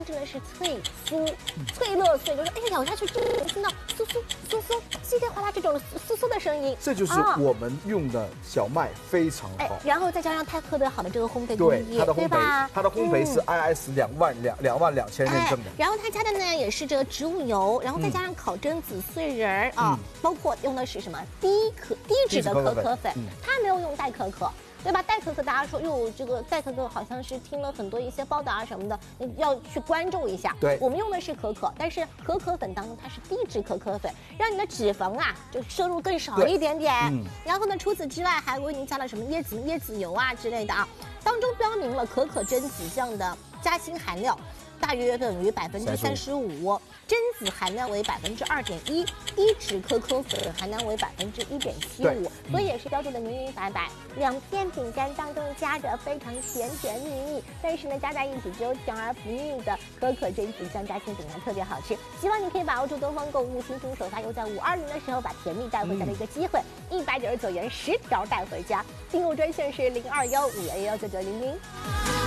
真的是脆酥、脆乐脆，就是哎咬下去就能听到酥酥酥酥、稀里哗啦这种酥酥的声音。 这就是我们用的小麦非常好。 然后再加上泰科的好的这个烘焙工艺， 对吧？它的烘焙是 IS 22000认证的。 然后它加的呢也是这个植物油，然后再加上烤榛子碎仁啊，包括用的是什么低脂的可可粉，它没有用代可可。对吧？代可可，大家说哟，这个代可可好像是听了很多一些报道啊什么的，你要去关注一下。 对， 我们用的是可可，但是可可粉当中它是低脂可可粉，让你的脂肪啊就摄入更少一点点。然后呢，除此之外还为您加了什么椰子油啊之类的啊，当中标明了可可榛子酱的加氢含量大约等于35%，榛子含量为2.1%，低脂可可粉含量为1.75%，所以也是标注的明明白白。2片饼干当中夹着非常甜甜蜜蜜，但是呢加在一起只有甜而不腻的可可榛子酱夹心饼干特别好吃。希望你可以把握住东方购物新春首发又在520的时候把甜蜜带回家的一个机会，199元10条带回家。订购专线是0215111990。